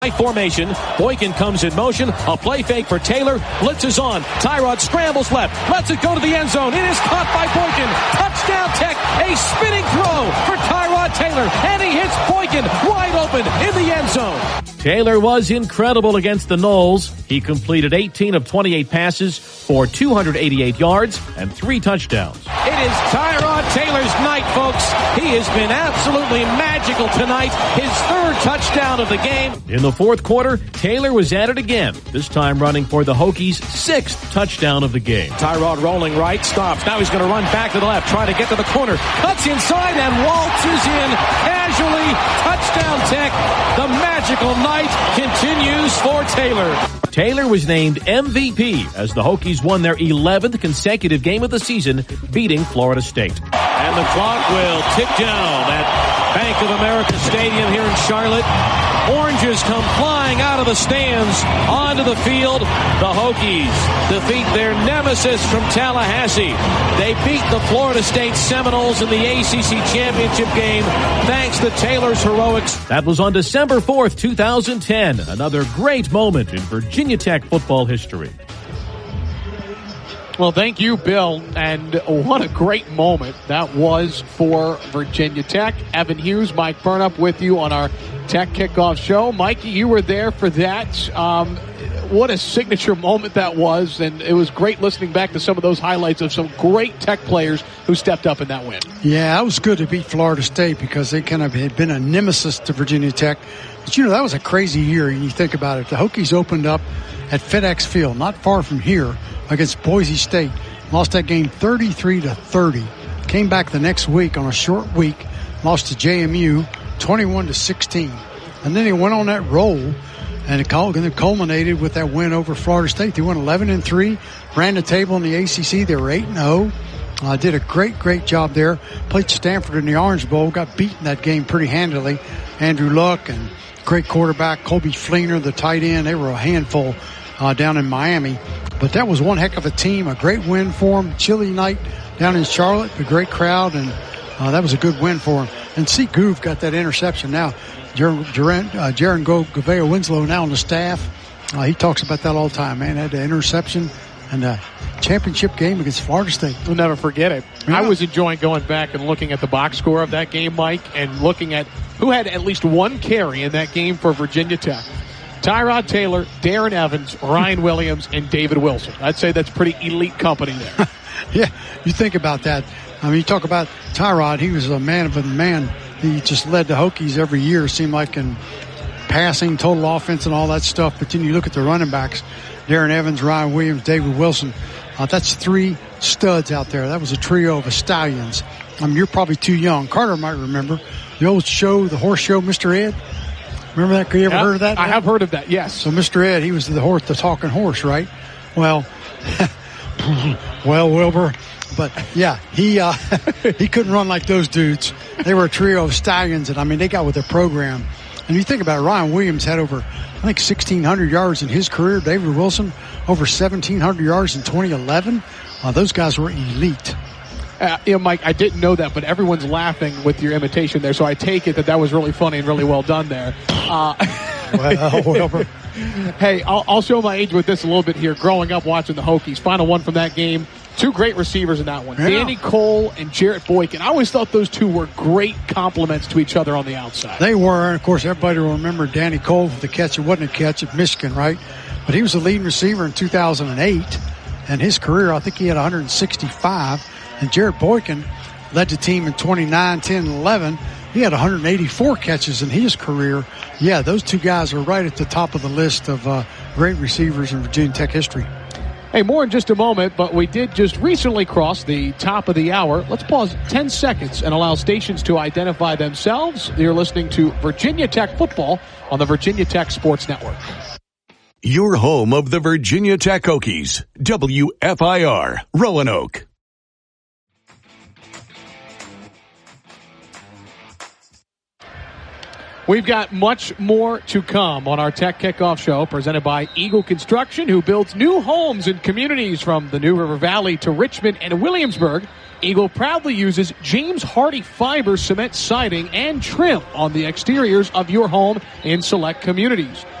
Formation. Boykin comes in motion. A play fake for Taylor. Blitz is on. Tyrod scrambles left. Lets it go to the end zone. It is caught by Boykin. Touchdown Tech. A spinning throw for Tyrod Taylor. And he hits Boykin wide open in the end zone. Taylor was incredible against the Noles. He completed 18 of 28 passes for 288 yards and 3 touchdowns. It is Tyrod Taylor's night, folks. He has been absolutely magical tonight. His 3rd touchdown of the game. In the 4th quarter, Taylor was at it again, this time running for the Hokies' 6th touchdown of the game. Tyrod rolling right, stops. Now he's going to run back to the left, try to get to the corner. Cuts inside and waltzes in casually. Touchdown Tech. The magical night continues for Taylor. Taylor was named MVP as the Hokies won their 11th consecutive game of the season, beating Florida State. And the clock will tick down at Bank of America Stadium here in Charlotte. Oranges come flying out of the stands onto the field. The Hokies defeat their nemesis from Tallahassee. They beat the Florida State Seminoles in the ACC championship game thanks to Taylor's heroics. That was on December 4th, 2010. Another great moment in Virginia Tech football history. Well, thank you, Bill, and what a great moment that was for Virginia Tech. Evan Hughes, Mike Burnup with you on our Tech Kickoff Show. Mikey, you were there for that. What a signature moment that was, and it was great listening back to some of those highlights of some great Tech players who stepped up in that win. Yeah, it was good to beat Florida State because they kind of had been a nemesis to Virginia Tech. But, that was a crazy year, and you think about it. The Hokies opened up at FedEx Field, not far from here, against Boise State. Lost that game 33-30. Came back the next week on a short week, lost to JMU 21-16. And then they went on that roll, and it culminated with that win over Florida State. They went 11-3, ran the table in the ACC. They were 8-0. Did a great job there. Played Stanford in the Orange Bowl, got beaten that game pretty handily. Andrew Luck and great quarterback Colby Fleener, the tight end. They were a handful down in Miami. But that was one heck of a team, a great win for them. Chilly night down in Charlotte, a great crowd, and that was a good win for them. And C. Goove got that interception now. Jaron Gaveo Winslow now on the staff. He talks about that all the time, man. Had the interception and the championship game against Florida State. We'll never forget it. Yeah. I was enjoying going back and looking at the box score of that game, Mike, and looking at who had at least one carry in that game for Virginia Tech. Tyrod Taylor, Darren Evans, Ryan Williams, and David Wilson. I'd say that's pretty elite company there. Yeah, you think about that. I mean, you talk about Tyrod. He was a man of a man. He just led the Hokies every year, it seemed like, in passing, total offense, and all that stuff. But then you look at the running backs, Darren Evans, Ryan Williams, David Wilson. That's 3 studs out there. That was a trio of stallions. I mean, you're probably too young. Carter might remember the old show, the horse show, Mr. Ed. Remember that? You ever heard of that? I have heard of that, yes. So Mr. Ed, he was the talking horse, right? Well, Wilbur. But, yeah, he couldn't run like those dudes. They were a trio of stallions, and, I mean, they got with their program. And you think about it, Ryan Williams had over, I think, 1,600 yards in his career. David Wilson, over 1,700 yards in 2011. Those guys were elite. Mike, I didn't know that, but everyone's laughing with your imitation there, so I take it that was really funny and really well done there. Well, Wilbur. Hey, I'll show my age with this a little bit here. Growing up watching the Hokies, final one from that game, 2 great receivers in that one. Yeah. Danny Cole and Jarrett Boykin. I always thought those 2 were great compliments to each other on the outside. They were, and of course, everybody will remember Danny Cole for the catch. It wasn't a catch at Michigan, right? But he was the leading receiver in 2008, and his career, I think he had 165. And Jarrett Boykin led the team in 29, 10, and 11. He had 184 catches in his career. Yeah, those 2 guys are right at the top of the list of great receivers in Virginia Tech history. Hey, more in just a moment, but we did just recently cross the top of the hour. Let's pause 10 seconds and allow stations to identify themselves. You're listening to Virginia Tech football on the Virginia Tech Sports Network. Your home of the Virginia Tech Hokies, WFIR, Roanoke. We've got much more to come on our Tech Kickoff Show presented by Eagle Construction, who builds new homes and communities from the New River Valley to Richmond and Williamsburg. Eagle proudly uses James Hardie fiber cement siding and trim on the exteriors of your home in select communities.